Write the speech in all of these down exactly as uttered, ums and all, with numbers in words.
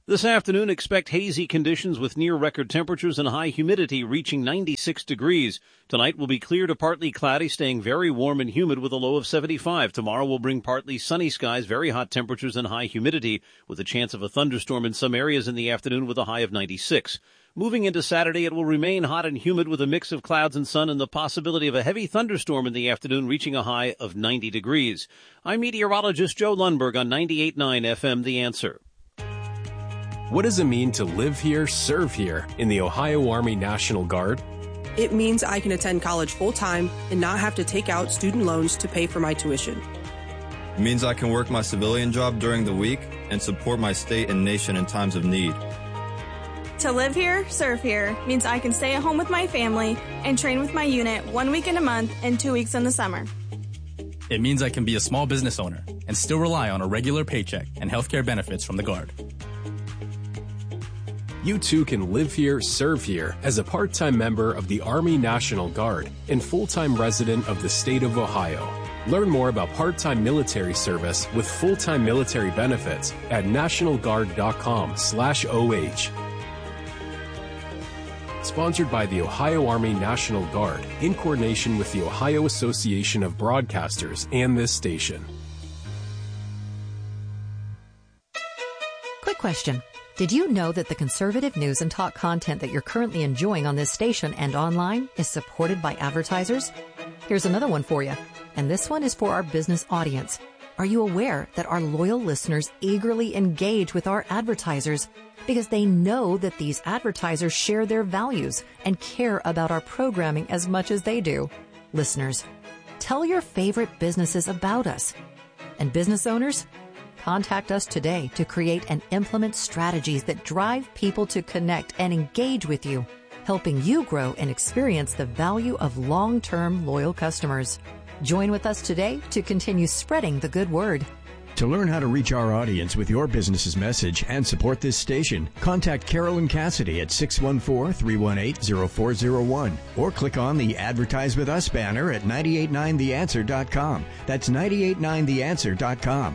This afternoon, expect hazy conditions with near-record temperatures and high humidity reaching ninety-six degrees. Tonight will be clear to partly cloudy, staying very warm and humid with a low of seventy-five. Tomorrow will bring partly sunny skies, very hot temperatures, and high humidity, with a chance of a thunderstorm in some areas in the afternoon with a high of ninety-six. Moving into Saturday, it will remain hot and humid with a mix of clouds and sun and the possibility of a heavy thunderstorm in the afternoon, reaching a high of ninety degrees. I'm meteorologist Joe Lundberg on ninety-eight point nine F M, The Answer. What does it mean to live here, serve here in the Ohio Army National Guard? It means I can attend college full-time and not have to take out student loans to pay for my tuition. It means I can work my civilian job during the week and support my state and nation in times of need. To live here, serve here means I can stay at home with my family and train with my unit one week in a month and two weeks in the summer. It means I can be a small business owner and still rely on a regular paycheck and healthcare benefits from the Guard. You too can live here, serve here as a part-time member of the Army National Guard and full-time resident of the state of Ohio. Learn more about part-time military service with full-time military benefits at nationalguard.com slash OH. Sponsored by the Ohio Army National Guard in coordination with the Ohio Association of Broadcasters and this station. Quick question. Did you know that the conservative news and talk content that you're currently enjoying on this station and online is supported by advertisers? Here's another one for you, and this one is for our business audience. Are you aware that our loyal listeners eagerly engage with our advertisers because they know that these advertisers share their values and care about our programming as much as they do? Listeners, tell your favorite businesses about us. And business owners, contact us today to create and implement strategies that drive people to connect and engage with you, helping you grow and experience the value of long-term loyal customers. Join with us today to continue spreading the good word. To learn how to reach our audience with your business's message and support this station, contact Carolyn Cassidy at six one four, three one eight, zero four zero one or click on the Advertise With Us banner at nine eight nine the answer dot com. That's nine eight nine the answer dot com.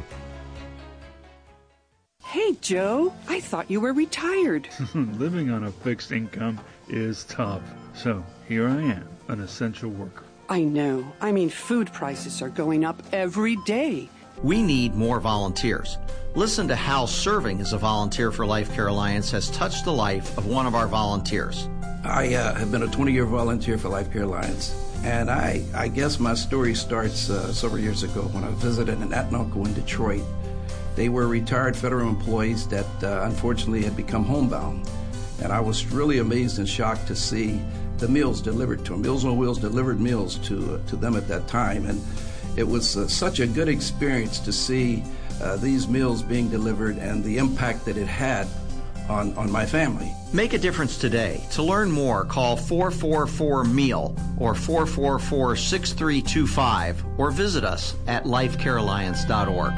Hey, Joe, I thought you were retired. Living on a fixed income is tough. So here I am, an essential worker. I know. I mean, food prices are going up every day. We need more volunteers. Listen to how serving as a volunteer for Life Care Alliance has touched the life of one of our volunteers. I uh, have been a twenty-year volunteer for Life Care Alliance, and I, I guess my story starts uh, several years ago when I visited an aunt and uncle in Detroit. They were retired federal employees that uh, unfortunately had become homebound, and I was really amazed and shocked to see the meals delivered to them. Meals on Wheels delivered meals to uh, to them at that time, and it was uh, such a good experience to see uh, these meals being delivered and the impact that it had on, on my family. Make a difference today. To learn more, call four four four meal or four four four, six three two five or visit us at life care alliance dot org.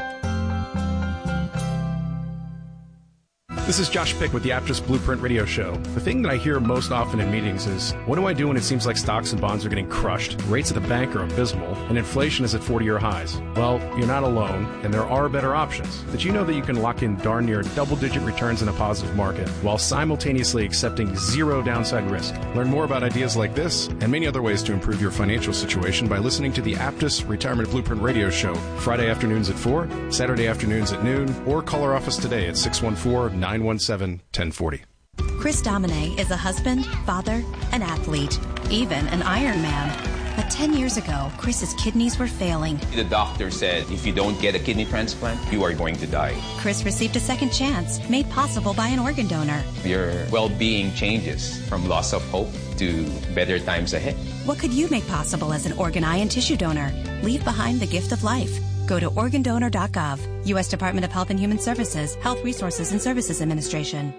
This is Josh Pick with the Aptus Blueprint Radio Show. The thing that I hear most often in meetings is, what do I do when it seems like stocks and bonds are getting crushed, rates at the bank are abysmal, and inflation is at forty-year highs? Well, you're not alone, and there are better options. Did you know that you can lock in darn near double-digit returns in a positive market while simultaneously accepting zero downside risk? Learn more about ideas like this and many other ways to improve your financial situation by listening to the Aptus Retirement Blueprint Radio Show, Friday afternoons at four, Saturday afternoons at noon, or call our office today at six one four, nine one seven, one oh four oh. Chris Domine is a husband, father, an athlete, even an Ironman. But ten years ago, Chris's kidneys were failing. The doctor said, if you don't get a kidney transplant, you are going to die. Chris received a second chance, made possible by an organ donor. Your well-being changes from loss of hope to better times ahead. What could you make possible as an organ, eye, and tissue donor? Leave behind the gift of life. Go to organ donor dot gov, U S Department of Health and Human Services, Health Resources and Services Administration.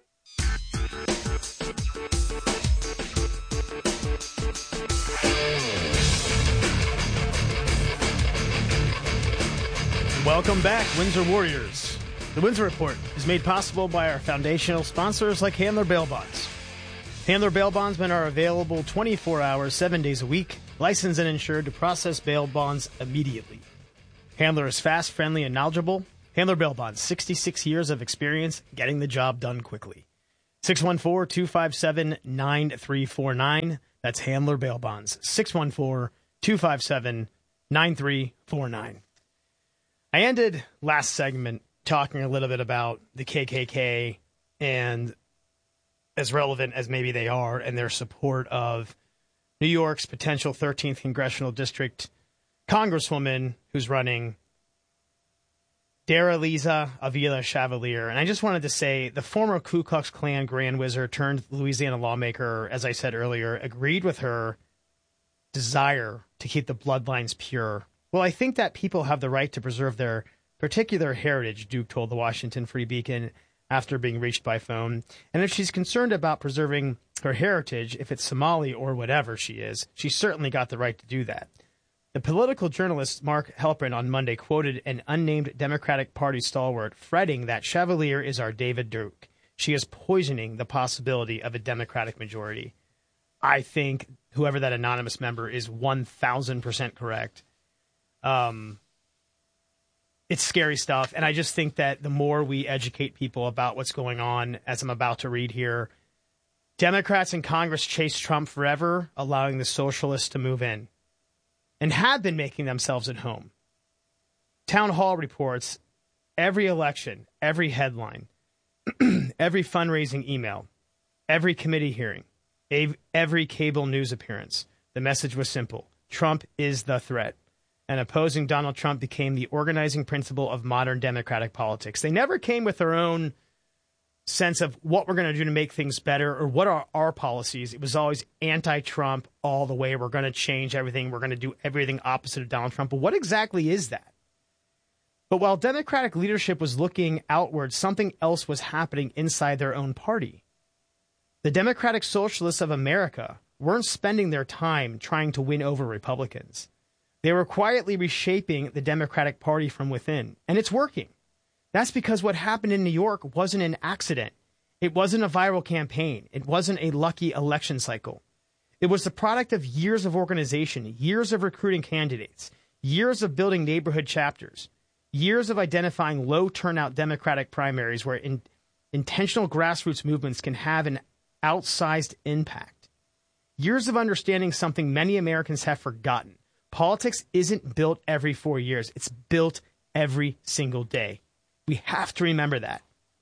Welcome back, Windsor Warriors. The Windsor Report is made possible by our foundational sponsors like Handler Bail Bonds. Handler Bail Bondsmen are available twenty-four hours, seven days a week, licensed and insured to process bail bonds immediately. Handler is fast, friendly, and knowledgeable. Handler Bail Bonds, sixty-six years of experience getting the job done quickly. six one four, two five seven, nine three four nine. That's Handler Bail Bonds, six one four, two five seven, nine three four nine. I ended last segment talking a little bit about the K K K and, as relevant as maybe they are, and their support of New York's potential thirteenth Congressional District Congresswoman who's running, Daraliza Avila Chevalier. And I just wanted to say the former Ku Klux Klan Grand Wizard turned Louisiana lawmaker, as I said earlier, agreed with her desire to keep the bloodlines pure. Well, I think that people have the right to preserve their particular heritage, Duke told the Washington Free Beacon after being reached by phone. And if she's concerned about preserving her heritage, if it's Somali or whatever she is, she certainly got the right to do that. The political journalist Mark Halperin on Monday quoted an unnamed Democratic Party stalwart fretting that Chevalier is our David Duke. She is poisoning the possibility of a Democratic majority. I think whoever that anonymous member is one thousand percent correct. Um, it's scary stuff, and I just think that the more we educate people about what's going on, as I'm about to read here, Democrats in Congress chased Trump forever, allowing the socialists to move in, and have been making themselves at home. Town Hall reports every election, every headline, every fundraising email, every committee hearing, every cable news appearance. The message was simple. Trump is the threat. And opposing Donald Trump became the organizing principle of modern Democratic politics. They never came with their own sense of what we're going to do to make things better or what are our policies. It was always anti-Trump all the way. We're going to change everything. We're going to do everything opposite of Donald Trump. But what exactly is that? But while Democratic leadership was looking outward, something else was happening inside their own party. The Democratic Socialists of America weren't spending their time trying to win over Republicans. They were quietly reshaping the Democratic Party from within, and it's working. That's because what happened in New York wasn't an accident. It wasn't a viral campaign. It wasn't a lucky election cycle. It was the product of years of organization, years of recruiting candidates, years of building neighborhood chapters, years of identifying low-turnout Democratic primaries where in, intentional grassroots movements can have an outsized impact. Years of understanding something many Americans have forgotten. Politics isn't built every four years. It's built every single day. We have to remember that.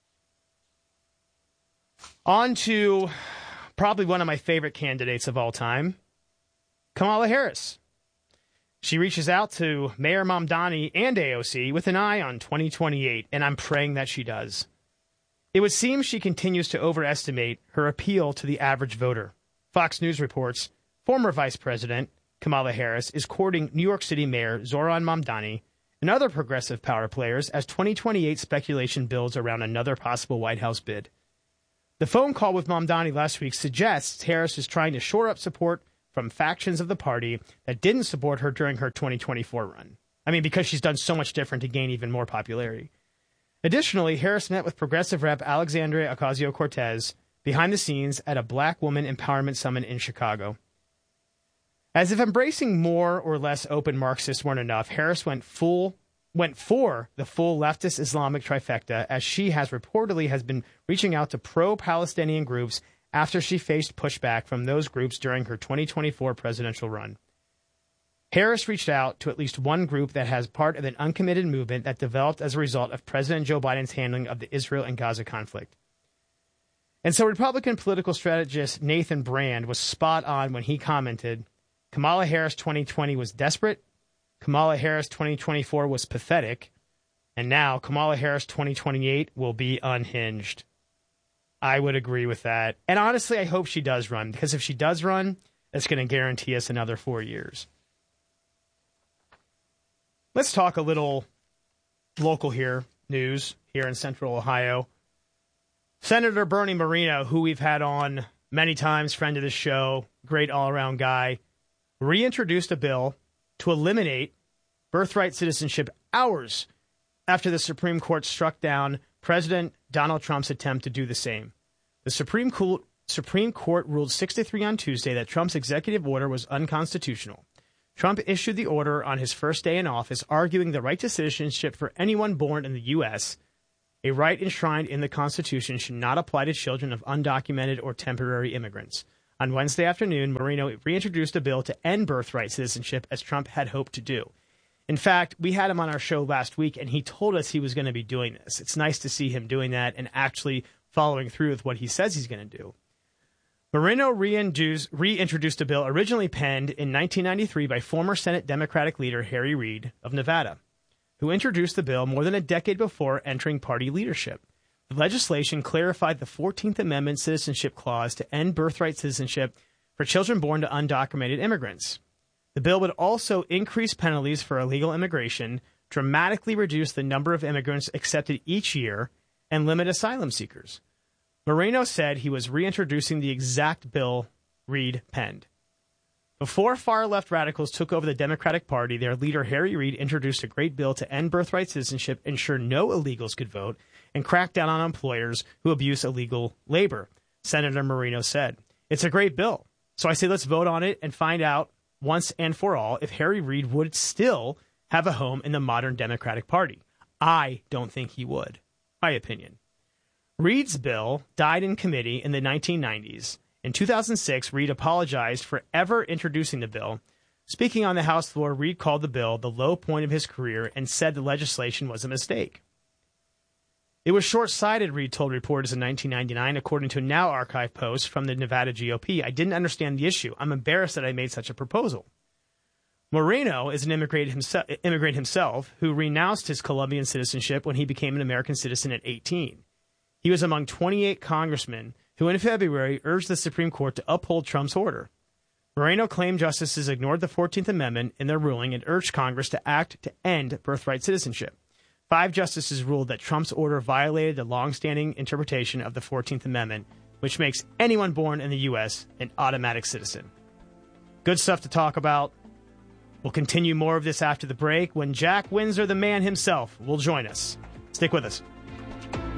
On to probably one of my favorite candidates of all time, Kamala Harris. She reaches out to Mayor Mamdani and A O C with an eye on twenty twenty-eight, and I'm praying that she does. It would seem she continues to overestimate her appeal to the average voter. Fox News reports former Vice President Kamala Harris is courting New York City Mayor Zohran Mamdani and other progressive power players as twenty twenty-eight speculation builds around another possible White House bid. The phone call with Mamdani last week suggests Harris is trying to shore up support from factions of the party that didn't support her during her twenty twenty-four run. I mean, because she's done so much different to gain even more popularity. Additionally, Harris met with Progressive Rep Alexandria Ocasio-Cortez behind the scenes at a Black Woman Empowerment Summit in Chicago. As if embracing more or less open Marxists weren't enough, Harris went full went for the full leftist Islamic trifecta, as she has reportedly has been reaching out to pro-Palestinian groups after she faced pushback from those groups during her twenty twenty-four presidential run. Harris reached out to at least one group that has part of an uncommitted movement that developed as a result of President Joe Biden's handling of the Israel and Gaza conflict. And so Republican political strategist Nathan Brand was spot on when he commented, Kamala Harris twenty twenty was desperate, Kamala Harris twenty twenty-four was pathetic, and now Kamala Harris twenty twenty-eight will be unhinged. I would agree with that. And honestly, I hope she does run, because if she does run, that's going to guarantee us another four years. Let's talk a little local here, news here in Central Ohio. Senator Bernie Moreno, who we've had on many times, friend of the show, great all-around guy, reintroduced a bill to eliminate birthright citizenship hours after the Supreme Court struck down President Donald Trump's attempt to do the same. The Supreme Court, Supreme Court ruled six to three on Tuesday that Trump's executive order was unconstitutional. Trump issued the order on his first day in office, arguing the right to citizenship for anyone born in the U S, a right enshrined in the Constitution, should not apply to children of undocumented or temporary immigrants. On Wednesday afternoon, Moreno reintroduced a bill to end birthright citizenship, as Trump had hoped to do. In fact, we had him on our show last week, and he told us he was going to be doing this. It's nice to see him doing that and actually following through with what he says he's going to do. Moreno reintroduced, reintroduced a bill originally penned in nineteen ninety-three by former Senate Democratic leader Harry Reid of Nevada, who introduced the bill more than a decade before entering party leadership. The legislation clarified the fourteenth Amendment citizenship clause to end birthright citizenship for children born to undocumented immigrants. The bill would also increase penalties for illegal immigration, dramatically reduce the number of immigrants accepted each year, and limit asylum seekers. Moreno said he was reintroducing the exact bill Reid penned. Before far-left radicals took over the Democratic Party, their leader Harry Reid introduced a great bill to end birthright citizenship, ensure no illegals could vote, and crack down on employers who abuse illegal labor, Senator Moreno said. It's a great bill. So I say let's vote on it and find out once and for all if Harry Reid would still have a home in the modern Democratic Party. I don't think he would. My opinion. Reid's bill died in committee in the nineteen nineties. In two thousand six, Reid apologized for ever introducing the bill. Speaking on the House floor, Reid called the bill the low point of his career and said the legislation was a mistake. It was short-sighted, Reid told reporters in nineteen ninety-nine, according to a now archived post from the Nevada G O P. I didn't understand the issue. I'm embarrassed that I made such a proposal. Moreno is an immigrant himself, immigrant himself who renounced his Colombian citizenship when he became an American citizen at eighteen. He was among twenty-eight congressmen who in February urged the Supreme Court to uphold Trump's order. Moreno claimed justices ignored the fourteenth Amendment in their ruling and urged Congress to act to end birthright citizenship. Five justices ruled that Trump's order violated the long-standing interpretation of the fourteenth Amendment, which makes anyone born in the U S an automatic citizen. Good stuff to talk about. We'll continue more of this after the break when Jack Windsor, the man himself, will join us. Stick with us.